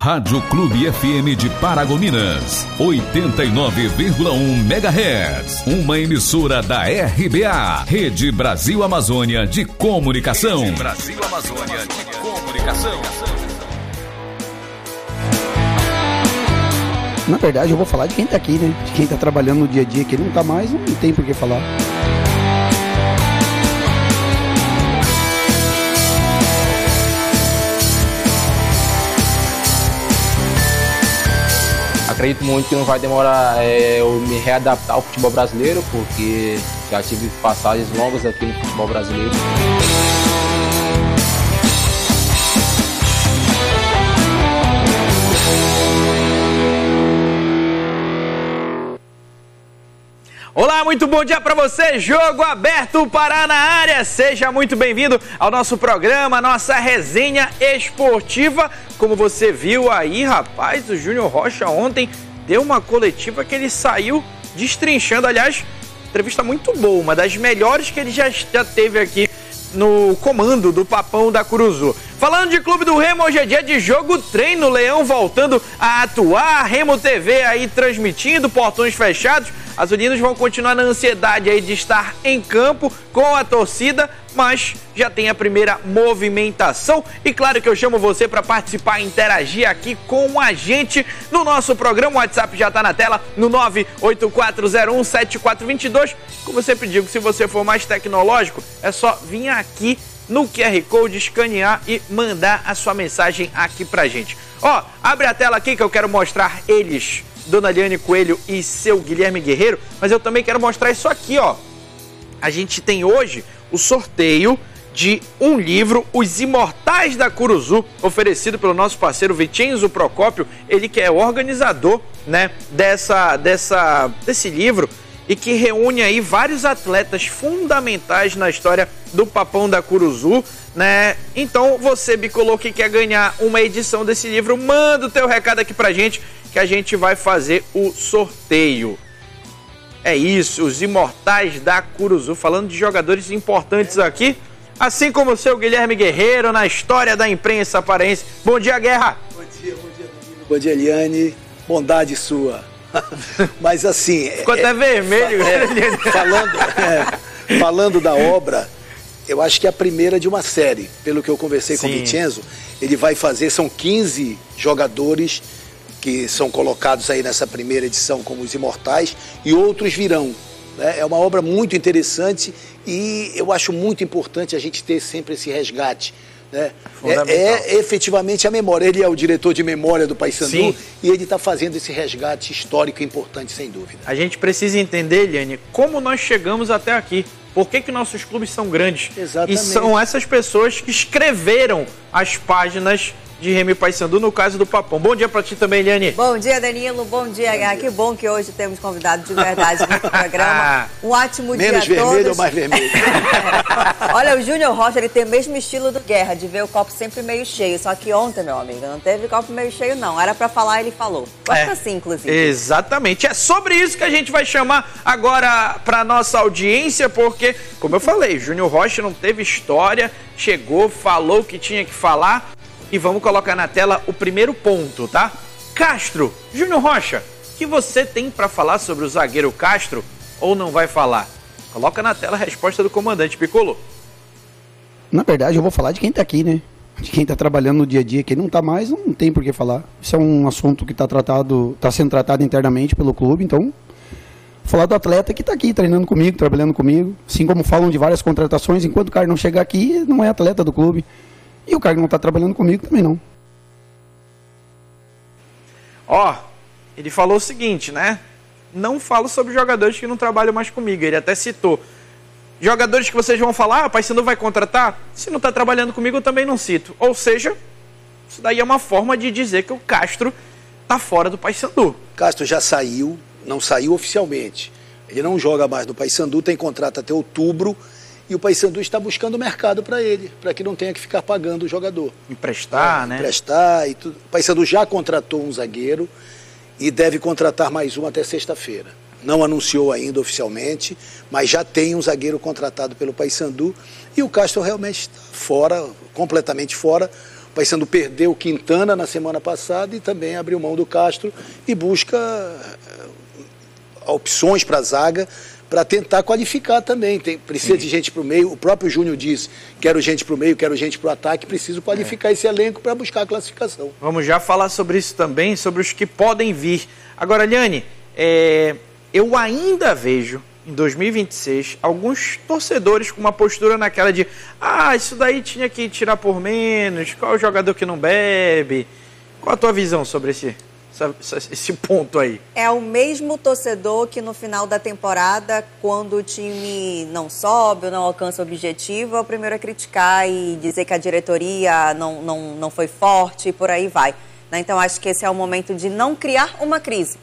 Rádio Clube FM de Paragominas, 89,1 MHz. Uma emissora da RBA, Rede Brasil Amazônia de Comunicação. Rede Brasil Amazônia de Comunicação. Na verdade, eu vou falar de quem tá aqui, né? De quem tá trabalhando no dia a dia, que ele não tá mais, não tem por que falar. Acredito muito que não vai demorar eu me readaptar ao futebol brasileiro, porque já tive passagens longas aqui no futebol brasileiro. Olá, muito bom dia para você, Jogo Aberto Pará na área, seja muito bem-vindo ao nosso programa, nossa resenha esportiva. Como você viu aí, rapaz, o Júnior Rocha ontem deu uma coletiva que ele saiu destrinchando, aliás, entrevista muito boa, uma das melhores que ele já teve aqui no comando do Papão da Curuzu. Falando de Clube do Remo, hoje é dia de jogo treino, Leão voltando a atuar, Remo TV aí transmitindo, portões fechados. Azulinos vão continuar na ansiedade aí de estar em campo com a torcida, mas já tem a primeira movimentação. E claro que eu chamo você para participar e interagir aqui com a gente no nosso programa. O WhatsApp já está na tela no 984017422. Como eu sempre digo, se você for mais tecnológico, é só vir aqui no QR Code, escanear e mandar a sua mensagem aqui pra gente. Ó, abre a tela aqui que eu quero mostrar eles, Dona Liane Coelho e seu Guilherme Guerreiro, mas eu também quero mostrar isso aqui, ó. A gente tem hoje o sorteio de um livro, Os Imortais da Curuzu, oferecido pelo nosso parceiro Vicenzo Procópio, ele que é o organizador, né, desse livro, e que reúne aí vários atletas fundamentais na história do Papão da Curuzu, né? Então, você, bicolor, que quer ganhar uma edição desse livro, manda o teu recado aqui pra gente, que a gente vai fazer o sorteio. É isso, os Imortais da Curuzu, falando de jogadores importantes aqui, assim como o seu Guilherme Guerreiro, na história da imprensa paraense. Bom dia, Guerra! Bom dia, Danilo. Bom dia, Eliane. Bondade sua. Mas assim... Ficou até vermelho. Falando da obra, eu acho que é a primeira de uma série. Pelo que eu conversei com o Vicenzo, ele vai fazer, são 15 jogadores que são colocados aí nessa primeira edição como os Imortais, e outros virão. Né? É uma obra muito interessante e eu acho muito importante a gente ter sempre esse resgate. Né? É efetivamente a memória. Ele é o diretor de memória do Paysandu e ele está fazendo esse resgate histórico importante, sem dúvida. A gente precisa entender, Eliane, como nós chegamos até aqui. Por que nossos clubes são grandes? Exatamente. E são essas pessoas que escreveram as páginas de Remo e Paysandu, no caso do Papão. Bom dia para ti também, Eliane. Bom dia, Danilo. Bom dia, Guerra. Que bom que hoje temos convidado de verdade no programa. Um ótimo dia a todos. Menos vermelho ou mais vermelho? Olha, o Júnior Rocha, ele tem o mesmo estilo do Guerra, de ver o copo sempre meio cheio. Só que ontem, meu amigo, não teve copo meio cheio, não. Era para falar, ele falou. Gosta assim, inclusive. Exatamente. É sobre isso que a gente vai chamar agora para nossa audiência, porque, como eu falei, Júnior Rocha não teve história, chegou, falou o que tinha que falar. E vamos colocar na tela o primeiro ponto, tá? Castro, Júnior Rocha, o que você tem para falar sobre o zagueiro Castro ou não vai falar? Coloca na tela a resposta do comandante Piccolo. Na verdade, eu vou falar de quem tá aqui, né? De quem tá trabalhando no dia a dia, quem não tá mais, não tem por que falar. Isso é um assunto que tá sendo tratado internamente pelo clube, então... Vou falar do atleta que tá aqui treinando comigo, trabalhando comigo. Assim como falam de várias contratações, enquanto o cara não chegar aqui, não é atleta do clube. E o cara que não está trabalhando comigo também não. Ó, ele falou o seguinte, né? Não falo sobre jogadores que não trabalham mais comigo. Ele até citou. Jogadores que vocês vão falar, Paysandu vai contratar? Se não está trabalhando comigo, eu também não cito. Ou seja, isso daí é uma forma de dizer que o Castro está fora do Paysandu. Castro já saiu, não saiu oficialmente. Ele não joga mais no Paysandu, tem contrato até outubro. E o Paysandu está buscando mercado para ele, para que não tenha que ficar pagando o jogador. Emprestar, né? Emprestar e tudo. O Paysandu já contratou um zagueiro e deve contratar mais um até sexta-feira. Não anunciou ainda oficialmente, mas já tem um zagueiro contratado pelo Paysandu. E o Castro realmente está fora, completamente fora, O Paysandu perdeu o Quintana na semana passada e também abriu mão do Castro e busca opções para a zaga, para tentar qualificar também. Precisa de gente para o meio. O próprio Júnior disse, quero gente para o meio, quero gente para o ataque, preciso qualificar esse elenco para buscar a classificação. Vamos já falar sobre isso também, sobre os que podem vir. Agora, Liane, eu ainda vejo, em 2026, alguns torcedores com uma postura naquela de isso daí tinha que tirar por menos, qual é o jogador que não bebe? Qual a tua visão sobre esse ponto aí? É o mesmo torcedor que no final da temporada, quando o time não sobe ou não alcança o objetivo, é o primeiro a criticar e dizer que a diretoria não foi forte e por aí vai. Então acho que esse é o momento de não criar uma crise.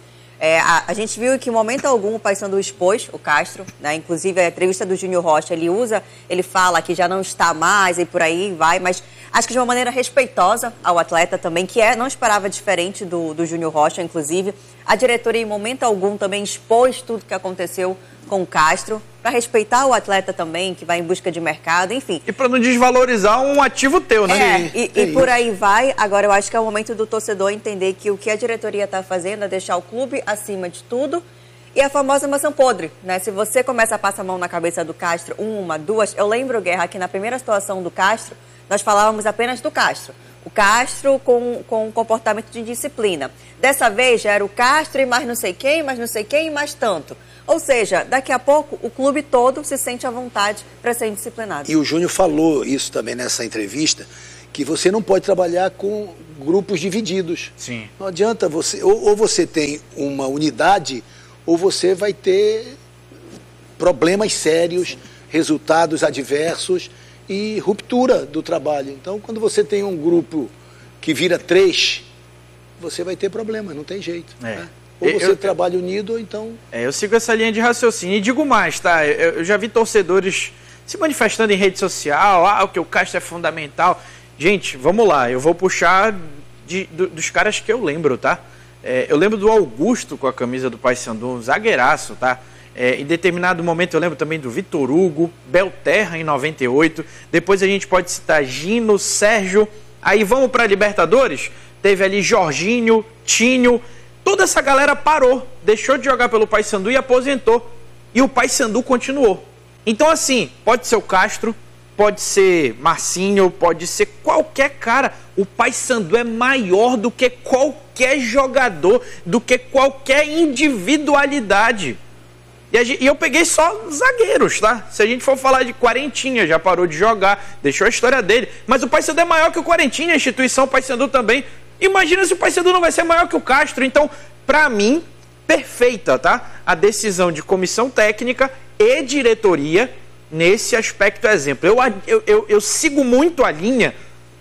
A gente viu que em momento algum o Paysandu expôs o Castro, né? Inclusive a entrevista do Júnior Rocha, ele fala que já não está mais e por aí vai, mas acho que de uma maneira respeitosa ao atleta também, não esperava diferente do Júnior Rocha, inclusive. A diretoria em momento algum também expôs tudo que aconteceu com o Castro, para respeitar o atleta também, que vai em busca de mercado, enfim. E para não desvalorizar um ativo teu, né? E por aí vai. Agora eu acho que é o momento do torcedor entender que o que a diretoria está fazendo é deixar o clube acima de tudo. E a famosa maçã podre, né? Se você começa a passar a mão na cabeça do Castro, uma, duas... Eu lembro, Guerra, que na primeira situação do Castro, nós falávamos apenas do Castro. O Castro com um comportamento de indisciplina. Dessa vez já era o Castro e mais não sei quem, e mais tanto. Ou seja, daqui a pouco o clube todo se sente à vontade para ser indisciplinado. E o Júnior falou isso também nessa entrevista, que você não pode trabalhar com grupos divididos. Sim. Não adianta você, ou você tem uma unidade, ou você vai ter problemas sérios, resultados adversos e ruptura do trabalho. Então, quando você tem um grupo que vira 3, você vai ter problema, não tem jeito. Né? Ou você trabalha unido, ou então... eu sigo essa linha de raciocínio. E digo mais, tá? Eu já vi torcedores se manifestando em rede social, que o Castro é fundamental. Gente, vamos lá, eu vou puxar dos caras que eu lembro, tá? Eu lembro do Augusto com a camisa do Paysandu, um zagueiraço, tá? Em determinado momento eu lembro também do Vitor Hugo, Belterra em 98. Depois a gente pode citar Gino, Sérgio. Aí vamos para Libertadores, teve ali Jorginho, Tinho. Toda essa galera parou, deixou de jogar pelo Paysandu e aposentou. E o Paysandu continuou. Então assim, pode ser o Castro, pode ser Marcinho, pode ser qualquer cara. O Paysandu é maior do que qualquer jogador, do que qualquer individualidade. E eu peguei só zagueiros, tá? Se a gente for falar de Quarentinha, já parou de jogar, deixou a história dele. Mas o Paysandu é maior que o Quarentinha, a instituição Paysandu também. Imagina se o Paysandu não vai ser maior que o Castro. Então, pra mim, perfeita, tá? A decisão de comissão técnica e diretoria nesse aspecto exemplo. Eu sigo muito a linha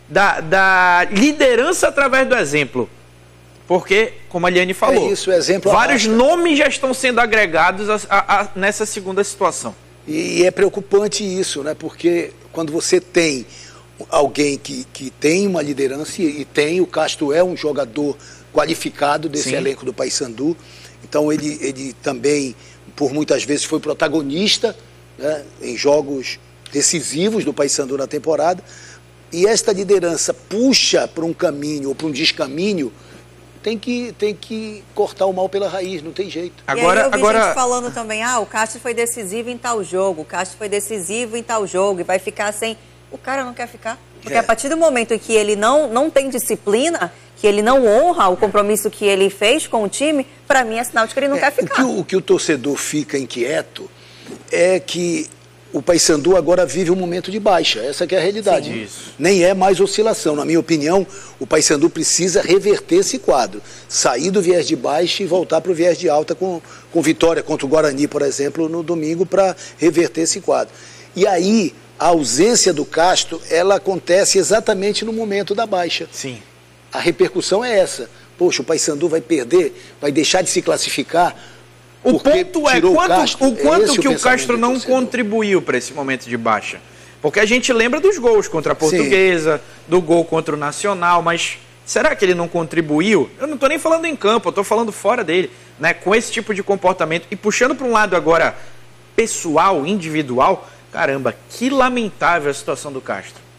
da liderança através do exemplo. Porque, como a Liane falou, vários nomes já estão sendo agregados nessa segunda situação. E é preocupante isso, né? Porque quando você tem alguém que tem uma liderança o Castro é um jogador qualificado desse elenco do Paysandu, então ele também, por muitas vezes, foi protagonista, né, em jogos decisivos do Paysandu na temporada, e esta liderança puxa para um caminho ou para um descaminho, tem que cortar o mal pela raiz, não tem jeito. Agora gente falando também, o Castro foi decisivo em tal jogo, o Castro foi decisivo em tal jogo, e vai ficar sem... O cara não quer ficar. Porque a partir do momento que ele não tem disciplina, que ele não honra o compromisso que ele fez com o time, para mim é sinal de que ele não quer ficar. O que o torcedor fica inquieto é que o Paysandu agora vive um momento de baixa. Essa que é a realidade. Sim, isso. Nem é mais oscilação. Na minha opinião, o Paysandu precisa reverter esse quadro. Sair do viés de baixa e voltar para o viés de alta com vitória contra o Guarani, por exemplo, no domingo, para reverter esse quadro. E aí, a ausência do Castro, ela acontece exatamente no momento da baixa. Sim. A repercussão é essa. Poxa, o Paysandu vai perder, vai deixar de se classificar. O ponto é o quanto que o Castro não contribuiu para esse momento de baixa. Porque a gente lembra dos gols contra a Portuguesa, do gol contra o Nacional, mas será que ele não contribuiu? Eu não estou nem falando em campo, eu estou falando fora dele, né? Com esse tipo de comportamento. E puxando para um lado agora pessoal, individual, caramba, que lamentável a situação do Castro.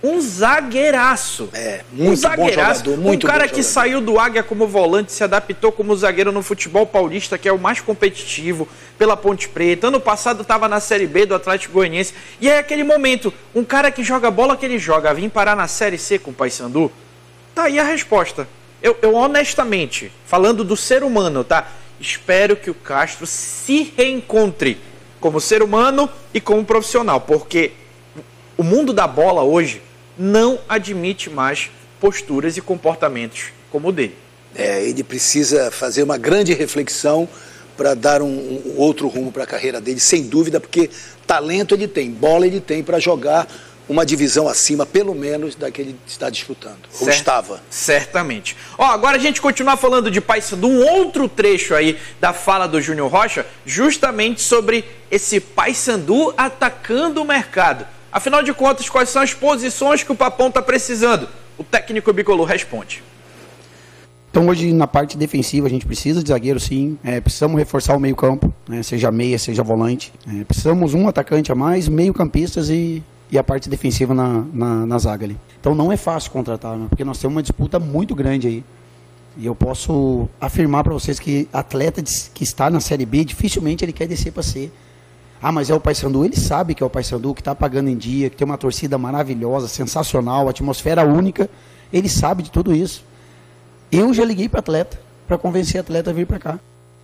um zagueiraço. Muito zagueiraço, bom jogador, muito um cara bom que jogador. saiu do Águia como volante, se adaptou como zagueiro no futebol paulista, que é o mais competitivo, pela Ponte Preta. Ano passado estava na Série B do Atlético Goianiense. E é aquele momento, um cara que joga a bola que ele joga, vir parar na Série C com o Paysandu? Tá aí a resposta. Eu honestamente, falando do ser humano, tá? Espero que o Castro se reencontre como ser humano e como profissional, porque o mundo da bola hoje não admite mais posturas e comportamentos como o dele. Ele precisa fazer uma grande reflexão para dar um outro rumo para a carreira dele, sem dúvida, porque talento ele tem, bola ele tem para jogar uma divisão acima, pelo menos, da que ele está disputando, ou estava. Certamente. Agora a gente continua falando de Paysandu, um outro trecho aí da fala do Júnior Rocha, justamente sobre esse Paysandu atacando o mercado. Afinal de contas, quais são as posições que o Papão está precisando? O técnico bicolor responde. Então hoje na parte defensiva a gente precisa de zagueiro sim, precisamos reforçar o meio campo, né, seja meia, seja volante. Precisamos um atacante a mais, meio campistas e a parte defensiva na zaga ali. Então não é fácil contratar, né, porque nós temos uma disputa muito grande aí. E eu posso afirmar para vocês que atleta que está na Série B, dificilmente ele quer descer para C. Mas é o Paysandu, ele sabe que é o Paysandu, que está pagando em dia, que tem uma torcida maravilhosa, sensacional, atmosfera única, ele sabe de tudo isso. Eu já liguei para atleta, para convencer a atleta a vir para cá.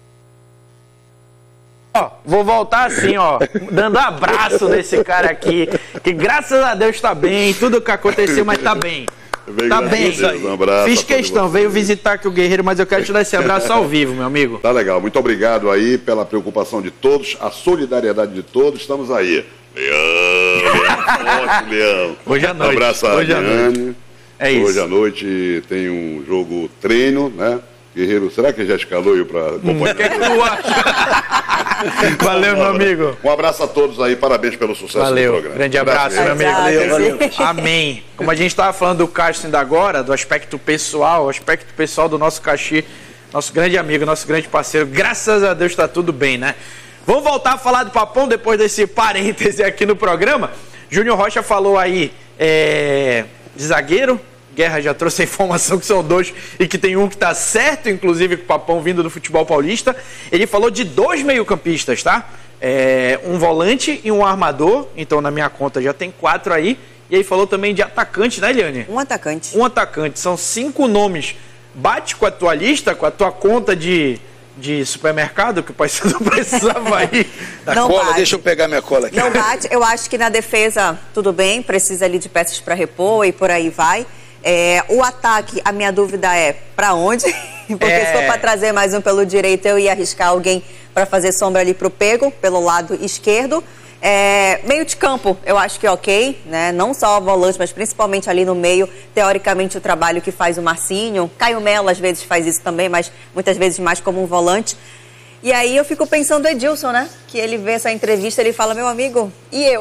Vou voltar assim, dando abraço nesse cara aqui, que graças a Deus está bem, tudo que aconteceu, mas está bem. Tá bem. Um abraço. Fiz questão, veio visitar aqui o Guerreiro, mas eu quero te dar esse abraço ao vivo, meu amigo. Tá legal, muito obrigado aí pela preocupação de todos, a solidariedade de todos, estamos aí. Leão. Hoje à noite. Um abraço a Ariane. É isso. Hoje à noite tem um jogo treino, né? Guerreiro, será que já escalou eu para acompanhar? O que é que tu acha? Valeu, meu amigo. Um abraço a todos aí, parabéns pelo sucesso do programa. Grande abraço, meu amigo. Valeu. Amém. Como a gente estava falando do Castro ainda agora, do aspecto pessoal, o aspecto pessoal do nosso Caxi, nosso grande amigo, nosso grande parceiro, graças a Deus está tudo bem, né? Vamos voltar a falar do Papão depois desse parêntese aqui no programa. Júnior Rocha falou aí de zagueiro. Guerra já trouxe a informação que são dois e que tem um que está certo, inclusive com o Papão vindo do futebol paulista. Ele falou de 2 meio-campistas, tá? Um volante e um armador, então na minha conta já tem 4 aí. E aí falou também de atacante, né, Eliane? Um atacante. Um atacante, são 5 nomes. Bate com a tua lista, com a tua conta de supermercado que o Paysandu precisava aí. Não cola, bate. deixa eu pegar minha cola aqui. Não bate, eu acho que na defesa tudo bem, precisa ali de peças para repor e por aí vai. O ataque, a minha dúvida é para onde? Porque se for para trazer mais um pelo direito, eu ia arriscar alguém para fazer sombra ali pro Pego, pelo lado esquerdo. Meio de campo, eu acho que é ok, né? Não só volante, mas principalmente ali no meio. Teoricamente, o trabalho que faz o Marcinho. Caio Melo às vezes faz isso também, mas muitas vezes mais como um volante. E aí eu fico pensando no Edilson, né? Que ele vê essa entrevista, ele fala, meu amigo, e eu?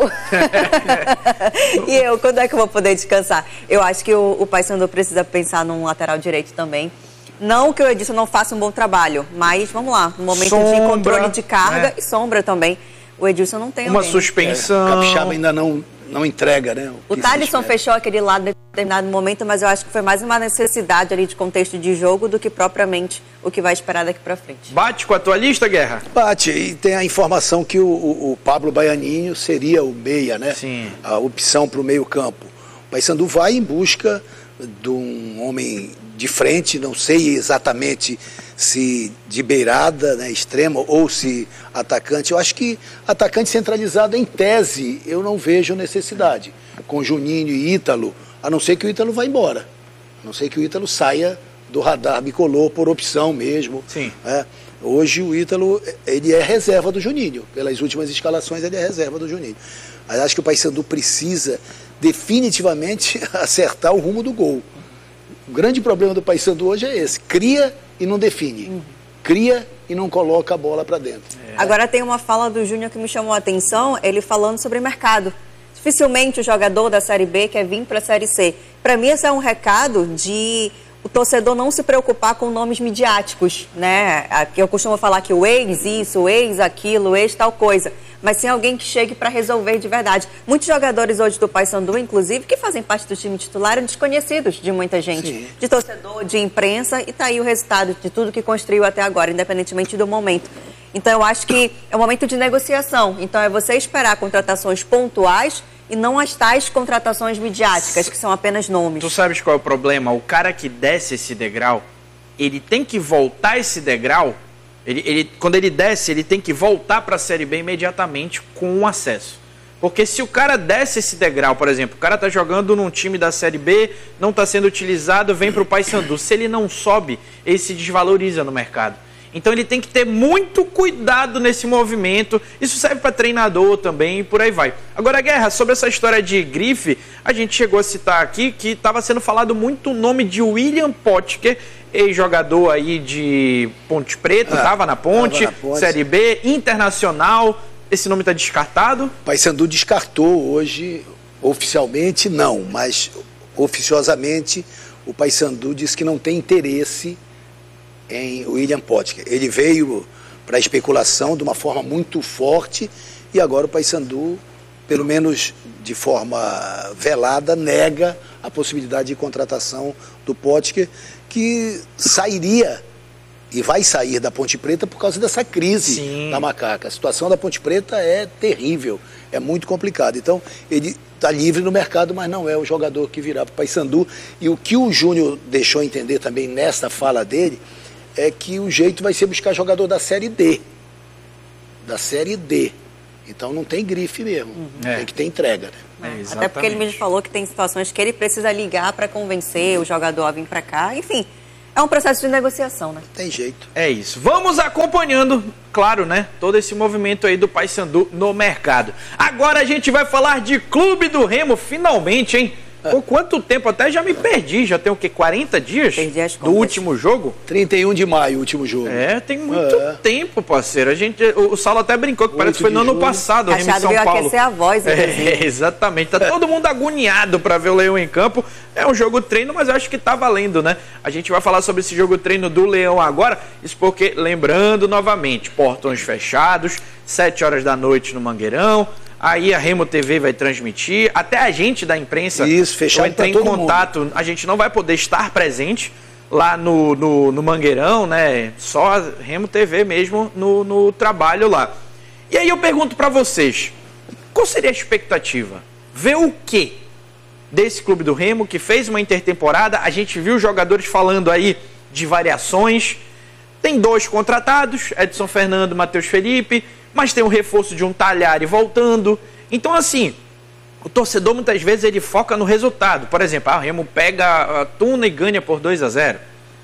E eu, quando é que eu vou poder descansar? Eu acho que o Paysandu precisa pensar num lateral direito também. Não que o Edilson não faça um bom trabalho, mas vamos lá, no momento de controle de carga e sombra também. O Edilson não tem uma alguém. suspensão. O Capixaba ainda não entrega, né? O Thalisson fechou aquele lado em determinado momento, mas eu acho que foi mais uma necessidade ali de contexto de jogo do que propriamente o que vai esperar daqui pra frente. Bate com a tua lista, Guerra? Bate, e tem a informação que o Pablo Baianinho seria o meia, né? Sim. A opção para o meio campo. O Paysandu vai em busca de um homem de frente, não sei exatamente se de beirada, né, extrema, ou se atacante. Eu acho que atacante centralizado, em tese, eu não vejo necessidade. Com Juninho e Ítalo, a não ser que o Ítalo vá embora. A não ser que o Ítalo saia do radar bicolor por opção mesmo. Sim. Hoje o Ítalo, ele é reserva do Juninho. Pelas últimas escalações, ele é reserva do Juninho. Mas acho que o Paysandu precisa definitivamente acertar o rumo do gol. O grande problema do Paysandu hoje é esse: cria e não define. Cria e não coloca a bola para dentro. Agora tem uma fala do Júnior que me chamou a atenção, ele falando sobre mercado. Dificilmente o jogador da Série B quer vir para a Série C. Para mim esse é um recado de o torcedor não se preocupar com nomes midiáticos, né? Eu costumo falar que o ex isso, o ex aquilo, o ex tal coisa. mas sim alguém que chegue para resolver de verdade. Muitos jogadores hoje do Paysandu, inclusive, que fazem parte do time titular, eram desconhecidos de muita gente, sim, de torcedor, de imprensa, e tá aí o resultado de tudo que construiu até agora, independentemente do momento. Então eu acho que é um momento de negociação, então é você esperar contratações pontuais e não as tais contratações midiáticas, que são apenas nomes. Tu sabes qual é o problema? O cara que desce esse degrau, ele tem que voltar esse degrau, quando ele desce, ele tem que voltar para a Série B imediatamente com um acesso. Porque se o cara desce esse degrau, por exemplo, o cara tá jogando num time da Série B, não está sendo utilizado, vem para o Paysandu. Se ele não sobe, ele se desvaloriza no mercado. Então ele tem que ter muito cuidado nesse movimento. Isso serve para treinador também e por aí vai. Agora, Guerra, sobre essa história de grife, a gente chegou a citar aqui que estava sendo falado muito o nome de William Potker, ex-jogador aí de Ponte Preta, estava na Ponte, Série B, Internacional. Esse nome está descartado? O Paysandu descartou hoje, oficialmente não, mas oficiosamente o Paysandu disse que não tem interesse em William Potker. Ele veio para a especulação de uma forma muito forte e agora o Paysandu, pelo menos de forma velada, nega a possibilidade de contratação do Potker, que sairia e vai sair da Ponte Preta por causa dessa crise, sim, da Macaca. A situação da Ponte Preta é terrível, é muito complicado. Então, ele está livre no mercado, mas não é o jogador que virá para o Paysandu. E o que o Júnior deixou entender também nesta fala dele é que o jeito vai ser buscar jogador da Série D. Da Série D. Então não tem grife mesmo, tem que ter entrega, né? Até porque ele mesmo falou que tem situações que ele precisa ligar para convencer o jogador a vir para cá. Enfim, é um processo de negociação, né? Tem jeito. É isso. Vamos acompanhando, claro, né? Todo esse movimento aí do Paysandu no mercado. Agora a gente vai falar de Clube do Remo, finalmente, hein? Por quanto tempo? Até já me perdi. Já tem o quê? 40 dias? Perdi as contas. Do último jogo? 31 de maio, o último jogo. Tem muito tempo, parceiro. O Saulo até brincou que parece que foi no ano passado, o Remo em São Paulo. Aquecer a voz, exatamente. Tá todo mundo agoniado para ver o Leão em campo. É um jogo treino, mas eu acho que tá valendo, né? A gente vai falar sobre esse jogo treino do Leão agora. Isso porque, lembrando novamente, portões fechados, 7 horas da noite no Mangueirão. Aí a Remo TV vai transmitir, até a gente da imprensa. Isso, fechado para todo mundo. Em contato, a gente não vai poder estar presente lá no Mangueirão, né? Só a Remo TV mesmo no trabalho lá. E aí eu pergunto para vocês, qual seria a expectativa? Ver o quê desse Clube do Remo que fez uma intertemporada? A gente viu jogadores falando aí de variações. Tem 2 contratados, Edson Fernando, Matheus Felipe, mas tem o reforço de um Talhari voltando. Então, assim, o torcedor muitas vezes ele foca no resultado. Por exemplo, o Remo pega a Tuna e ganha por 2-0.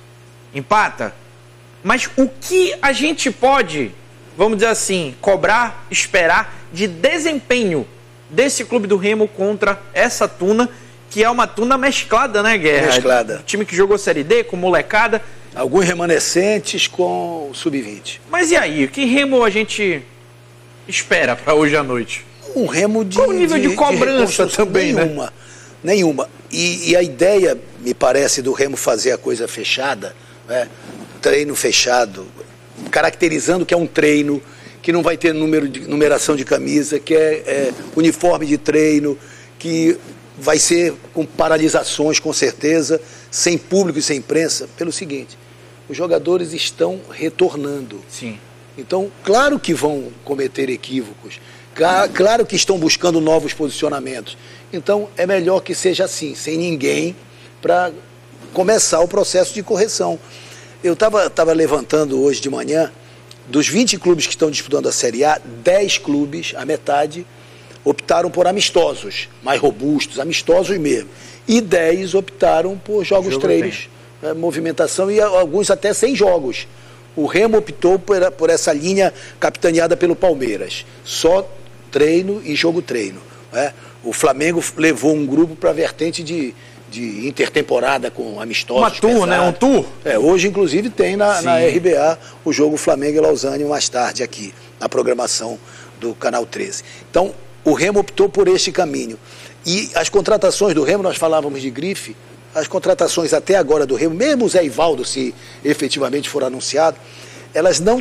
Empata. Mas o que a gente pode, vamos dizer assim, cobrar, esperar de desempenho desse Clube do Remo contra essa Tuna, que é uma Tuna mesclada, né, Guerra? Mesclada. Time que jogou Série D, com molecada. Alguns remanescentes com o Sub-20. Mas e aí, que Remo a gente espera para hoje à noite? Um Remo de... Qual o nível de cobrança também, nenhuma, né? Nenhuma. E a ideia, me parece, do Remo fazer a coisa fechada, né? Treino fechado, caracterizando que é um treino, que não vai ter numeração de camisa, que é uniforme de treino, que vai ser com paralisações, com certeza, sem público e sem imprensa, pelo seguinte, os jogadores estão retornando. Sim. Então, claro que vão cometer equívocos, claro que estão buscando novos posicionamentos. Então, é melhor que seja assim, sem ninguém, para começar o processo de correção. Eu estava levantando hoje de manhã, dos 20 clubes que estão disputando a Série A, 10 clubes, a metade, optaram por amistosos, mais robustos, amistosos mesmo. E 10 optaram por jogos treinos, movimentação, e alguns até sem jogos. O Remo optou por essa linha capitaneada pelo Palmeiras. Só treino e jogo-treino. Né? O Flamengo levou um grupo para a vertente de intertemporada com amistosos. Uma tour, né? Um tour. Hoje, inclusive, tem na RBA o jogo Flamengo e Lausanne mais tarde aqui, na programação do Canal 13. Então, o Remo optou por este caminho. E as contratações do Remo, nós falávamos de grife, as contratações até agora do Remo, mesmo o Zé Ivaldo, se efetivamente for anunciado, elas não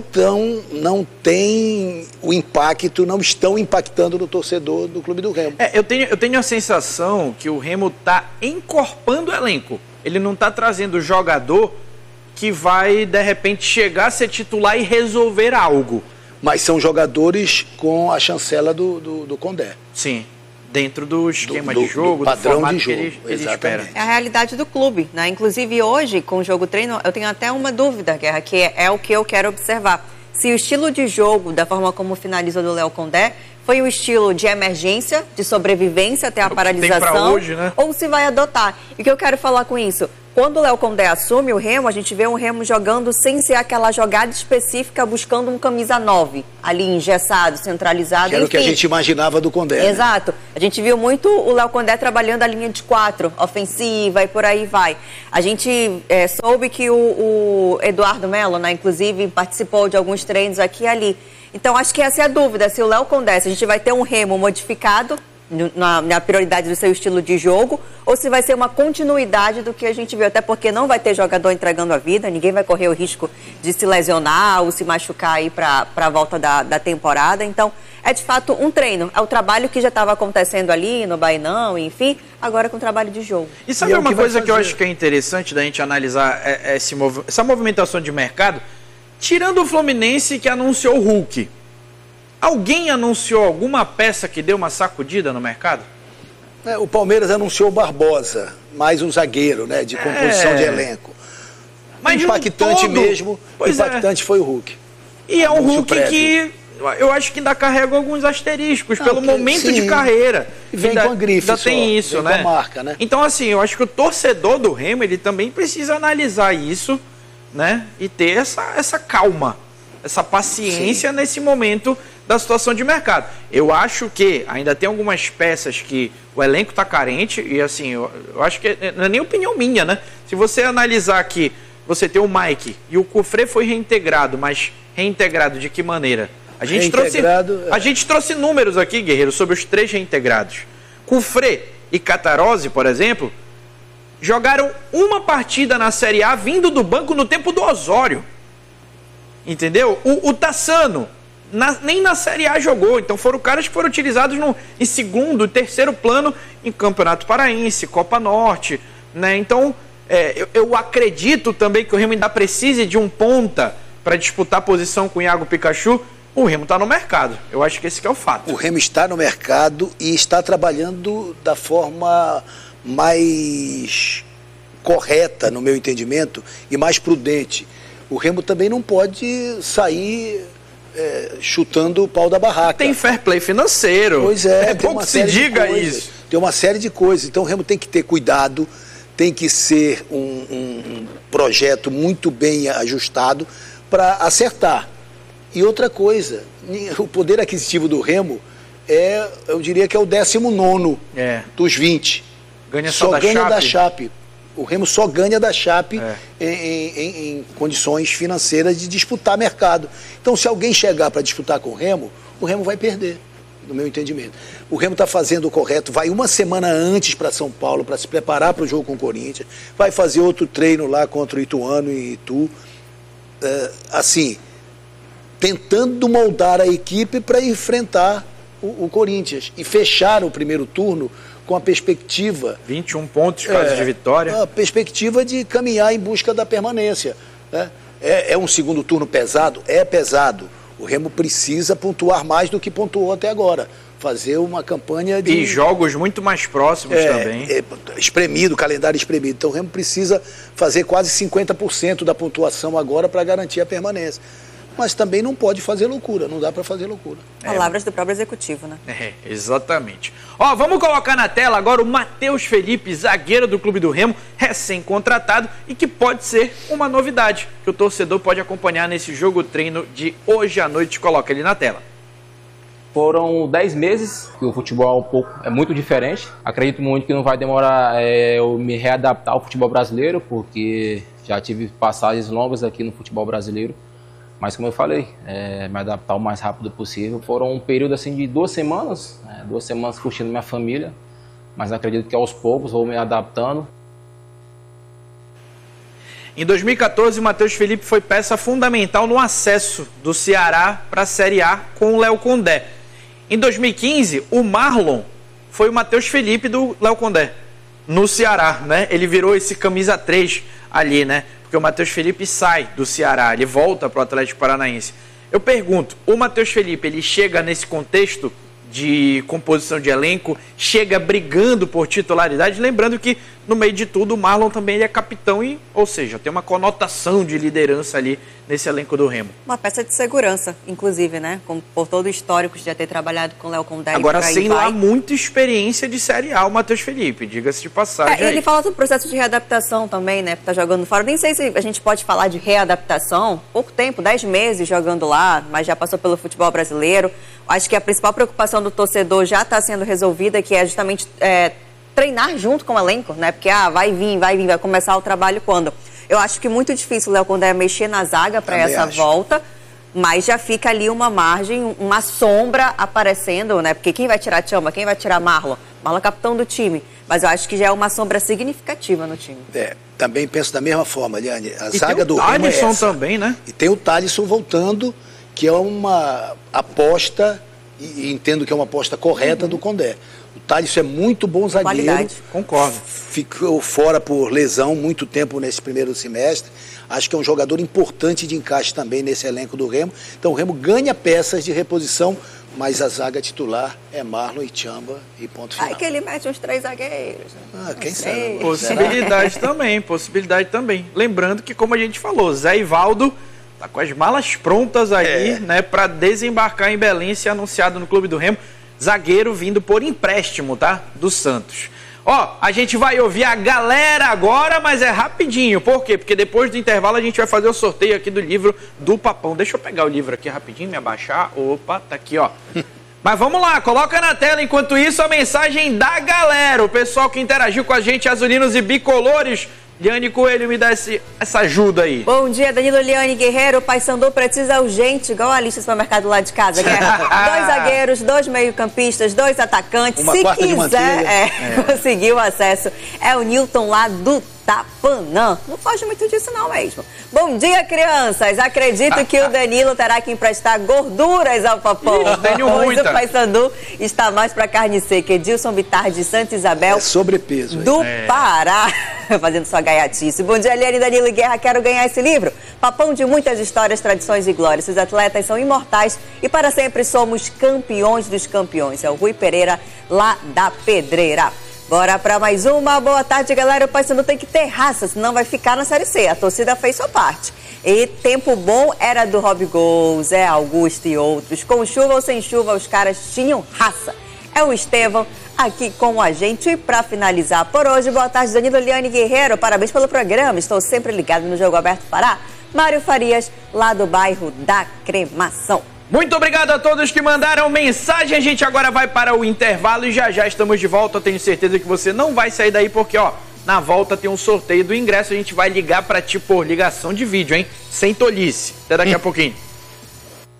têm o impacto, não estão impactando no torcedor do Clube do Remo. Eu tenho a sensação que o Remo está encorpando o elenco. Ele não está trazendo jogador que vai, de repente, chegar a ser titular e resolver algo. Mas são jogadores com a chancela do Condé. Sim, dentro do esquema de jogo, do padrão formato de jogo, que ele espera. É a realidade do clube, né? Inclusive hoje, com o jogo treino, eu tenho até uma dúvida, Guerra, que é o que eu quero observar. Se o estilo de jogo, da forma como finaliza do Léo Condé, foi um estilo de emergência, de sobrevivência até a paralisação, hoje, né? Ou se vai adotar. E o que eu quero falar com isso? Quando o Léo Condé assume o Remo, a gente vê um Remo jogando sem ser aquela jogada específica, buscando um camisa 9, ali engessado, centralizado. Que era o que a gente imaginava do Condé. Exato. Né? A gente viu muito o Léo Condé trabalhando a linha de 4, ofensiva e por aí vai. A gente soube que o Eduardo Melo, né, inclusive, participou de alguns treinos aqui e ali. Então, acho que essa é a dúvida, se o Léo Condé, se a gente vai ter um Remo modificado na prioridade do seu estilo de jogo, ou se vai ser uma continuidade do que a gente viu, até porque não vai ter jogador entregando a vida, ninguém vai correr o risco de se lesionar ou se machucar aí para a volta da temporada. Então, é de fato um treino, é o trabalho que já estava acontecendo ali no Bainão, enfim, agora com o trabalho de jogo. E sabe uma coisa que eu acho que é interessante da gente analisar essa movimentação de mercado? Tirando o Fluminense que anunciou o Hulk, alguém anunciou alguma peça que deu uma sacudida no mercado? O Palmeiras anunciou o Barbosa, mais um zagueiro, né, de composição de elenco. Mas impactante mesmo, impactante foi o Hulk. E é um Hulk que eu acho que ainda carrega alguns asteriscos pelo momento de carreira. E vem com a grife, ainda tem isso, vem né? Com a marca, né? Então, assim, eu acho que o torcedor do Remo, ele também precisa analisar isso, né? E ter essa calma, essa paciência nesse momento da situação de mercado. Eu acho que ainda tem algumas peças que o elenco está carente e assim, eu acho que não é nem opinião minha, né? Se você analisar que você tem o Mike e o Cufré foi reintegrado, mas reintegrado de que maneira? A gente trouxe números aqui, Guerreiro, sobre os 3 reintegrados. Cufré e Catarose, por exemplo, jogaram uma partida na Série A vindo do banco no tempo do Osório. Entendeu? O Tassano nem na Série A jogou. Então foram caras que foram utilizados em segundo, terceiro plano em Campeonato Paraense, Copa Norte, né? Então eu acredito também que o Remo ainda precise de um ponta para disputar a posição com o Iago Pikachu. O Remo está no mercado. Eu acho que esse que é o fato. O Remo está no mercado e está trabalhando da forma mais correta, no meu entendimento, e mais prudente. O Remo também não pode sair chutando o pau da barraca. Tem fair play financeiro. Pois é. É bom que se diga isso. Tem uma série de coisas. Então o Remo tem que ter cuidado, tem que ser um projeto muito bem ajustado para acertar. E outra coisa, o poder aquisitivo do Remo eu diria que é o 19º dos 20. Só ganha da Chape. O Remo só ganha da Chape em condições financeiras de disputar mercado. Então, se alguém chegar para disputar com o Remo vai perder, no meu entendimento. O Remo está fazendo o correto, vai uma semana antes para São Paulo para se preparar para o jogo com o Corinthians, vai fazer outro treino lá contra o Ituano e Itu. Assim, tentando moldar a equipe para enfrentar o Corinthians e fechar o primeiro turno com a perspectiva... 21 pontos, caso de vitória. A perspectiva de caminhar em busca da permanência. Né? É um segundo turno pesado? É pesado. O Remo precisa pontuar mais do que pontuou até agora. Fazer uma campanha de... E jogos muito mais próximos também. Espremido, calendário espremido. Então o Remo precisa fazer quase 50% da pontuação agora para garantir a permanência. Mas também não pode fazer loucura, não dá para fazer loucura. Palavras do próprio executivo, né? Exatamente. Vamos colocar na tela agora o Matheus Felipe, zagueiro do Clube do Remo, recém-contratado e que pode ser uma novidade que o torcedor pode acompanhar nesse jogo treino de hoje à noite. Coloca ele na tela. Foram 10 meses que o futebol é muito diferente. Acredito muito que não vai demorar eu me readaptar ao futebol brasileiro, porque já tive passagens longas aqui no futebol brasileiro. Mas como eu falei, me adaptar o mais rápido possível. Foram um período assim de 2 semanas, 2 semanas curtindo minha família, mas acredito que aos poucos vou me adaptando. Em 2014, o Matheus Felipe foi peça fundamental no acesso do Ceará para a Série A com o Léo Condé. Em 2015, o Marlon foi o Matheus Felipe do Léo Condé no Ceará, né? Ele virou esse camisa 3 ali, né? Porque o Matheus Felipe sai do Ceará, ele volta para o Atlético Paranaense. Eu pergunto, o Matheus Felipe, ele chega nesse contexto de composição de elenco, chega brigando por titularidade, lembrando que no meio de tudo o Marlon também ele é capitão, ou seja, tem uma conotação de liderança ali nesse elenco do Remo. Uma peça de segurança, inclusive, né? Por todo o histórico de já ter trabalhado com o Léo Condé. Agora, sem lá muita experiência de Série A, o Matheus Felipe, diga-se de passagem. Ele fala do processo de readaptação também, né? Tá jogando fora. Nem sei se a gente pode falar de readaptação. Pouco tempo, 10 meses jogando lá, mas já passou pelo futebol brasileiro. Acho que a principal preocupação do torcedor já está sendo resolvida, que é justamente treinar junto com o elenco, né? Porque vai vir, vai começar o trabalho quando? Eu acho que muito difícil o Léo Condé mexer na zaga para essa volta, mas já fica ali uma margem, uma sombra aparecendo, né? Porque quem vai tirar Tchamba, quem vai tirar Marlon? Marlon é capitão do time, mas eu acho que já é uma sombra significativa no time. Também penso da mesma forma, Liane. A e zaga do Remo é essa. Também, né? E tem o Thalisson voltando, que é uma aposta, e entendo que é uma aposta correta do Condé. O Thalisson é muito bom zagueiro. Qualidade. Concordo. Ficou fora por lesão muito tempo nesse primeiro semestre. Acho que é um jogador importante de encaixe também nesse elenco do Remo. Então o Remo ganha peças de reposição, mas a zaga titular é Marlon e Tchamba e ponto final. Que ele mete uns 3 zagueiros. Quem sabe? Possibilidade também. Lembrando que, como a gente falou, Zé Ivaldo tá com as malas prontas aí, né, para desembarcar em Belém e ser anunciado no Clube do Remo. Zagueiro vindo por empréstimo, tá? Do Santos. A gente vai ouvir a galera agora, mas é rapidinho. Por quê? Porque depois do intervalo a gente vai fazer o sorteio aqui do livro do Papão. Deixa eu pegar o livro aqui rapidinho, me abaixar. Opa, tá aqui, ó. Mas vamos lá, coloca na tela, enquanto isso, a mensagem da galera. O pessoal que interagiu com a gente, azulinos e bicolores. Liane Coelho, me dá essa ajuda aí. Bom dia, Danilo, Liane Guerreiro. O Paysandu precisa urgente, igual a lista do supermercado lá de casa. 2 zagueiros, 2 meio-campistas, 2 atacantes. Uma se quarta de quiser conseguir o acesso, é o Newton lá do Tapanã. Não foge muito disso não mesmo. Bom dia, crianças. Acredito que o Danilo terá que emprestar gorduras ao Papão. Pois o Paysandu está mais para carne seca. Edilson Bitar de Santa Isabel. Sobrepeso. Do Pará. Fazendo sua gaiatice. Bom dia, Liane, Danilo e Guerra. Quero ganhar esse livro. Papão de muitas histórias, tradições e glórias. Os atletas são imortais e para sempre somos campeões dos campeões. É o Rui Pereira, lá da Pedreira. Bora para mais uma. Boa tarde, galera. O Paysandu tem que ter raça, senão vai ficar na Série C. A torcida fez sua parte. E tempo bom era do Rob Gol, Zé Augusto e outros. Com chuva ou sem chuva, os caras tinham raça. É o Estevão aqui com a gente. E para finalizar por hoje, boa tarde, Danilo, Liane Guerreiro. Parabéns pelo programa. Estou sempre ligado no Jogo Aberto Pará. Mário Farias, lá do bairro da Cremação. Muito obrigado a todos que mandaram mensagem. A gente agora vai para o intervalo e já estamos de volta. Tenho certeza que você não vai sair daí porque, na volta tem um sorteio do ingresso. A gente vai ligar para ti por ligação de vídeo, hein? Sem tolice. Até daqui a pouquinho.